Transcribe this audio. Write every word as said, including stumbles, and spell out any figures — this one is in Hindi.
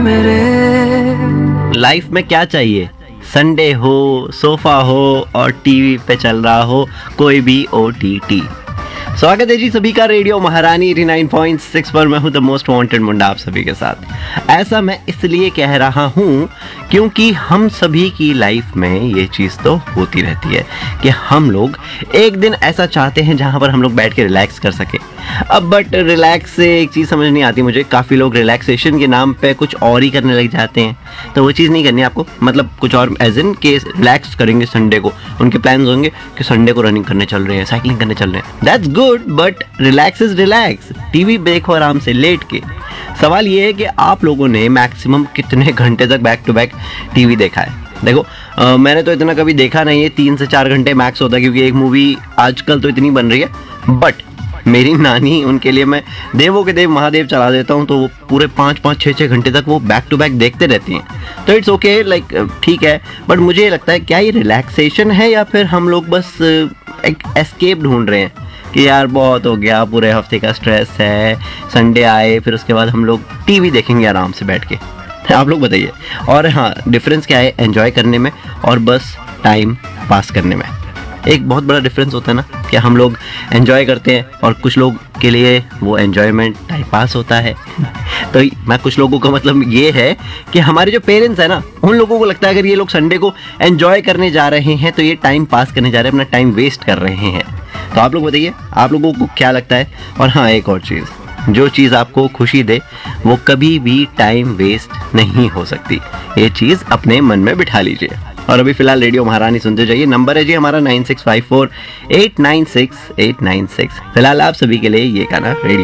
मेरे। लाइफ में क्या चाहिए? संडे हो, सोफा हो और टीवी पे चल रहा हो कोई भी ओ टी टी। स्वागत है जी सभी का रेडियो महारानी नवासी पॉइंट सिक्स पर। मैं हूं द मोस्ट वांटेड मुंडा आप सभी के साथ। ऐसा मैं इसलिए कह रहा हूं क्योंकि हम सभी की लाइफ में ये चीज़ तो होती रहती है कि हम लोग एक दिन ऐसा चाहते हैं जहां पर हम लोग बैठ के रिलैक्स कर सके। अब बट रिलैक्स से एक चीज़ समझ नहीं आती मुझे, काफ़ी लोग रिलैक्सेशन के नाम पे कुछ और ही करने लग जाते हैं। तो वो चीज़ नहीं करनी आपको, मतलब कुछ और एज इन के रिलैक्स करेंगे संडे को। उनके प्लान्स होंगे कि संडे को रनिंग करने चल रहे हैं, साइकिलिंग करने चल रहे हैं। That's good, but relax is relax. TV देखो आराम से लेट के। सवाल ये है कि आप लोगों ने मैक्सिमम कितने घंटे तक बैक टू बैक टीवी देखा है। देखो आ, मैंने तो इतना कभी देखा नहीं है, तीन से चार घंटे मैक्स होता है क्योंकि एक मूवी आजकल तो इतनी बन रही है। बट मेरी नानी, उनके लिए मैं देवों के देव महादेव चला देता हूँ तो वो पूरे पाँच पाँच छः छः घंटे तक वो बैक टू बैक देखते रहती हैं। तो इट्स ओके, लाइक ठीक है। बट मुझे ये लगता है क्या ये रिलैक्सेशन है या फिर हम लोग बस एक एस्केप ढूंढ रहे हैं कि यार बहुत हो गया, पूरे हफ्ते का स्ट्रेस है, संडे आए फिर उसके बाद हम लोग टीवी देखेंगे आराम से बैठ के। आप लोग बताइए। और हाँ, डिफरेंस क्या है एंजॉय करने में और बस टाइम पास करने में? एक बहुत बड़ा डिफरेंस होता है ना कि हम लोग एंजॉय करते हैं और कुछ लोग के लिए वो एंजॉयमेंट टाइम पास होता है। तो मैं कुछ लोगों का मतलब ये है कि हमारे जो पेरेंट्स हैं ना, उन लोगों को लगता है अगर ये लोग संडे को एंजॉय करने जा रहे हैं तो ये टाइम पास करने जा रहे हैं, अपना टाइम वेस्ट कर रहे हैं। तो आप लोग बताइए आप लोगों को क्या लगता है। और हाँ, एक और चीज़, जो चीज़ आपको खुशी दे वो कभी भी टाइम वेस्ट नहीं हो सकती। ये चीज़ अपने मन में बिठा लीजिए। और अभी फिलहाल रेडियो महारानी सुनते जाइए। नंबर है जी हमारा nine six five four eight nine six eight nine six. फिलहाल आप सभी के लिए ये गाना रेडियो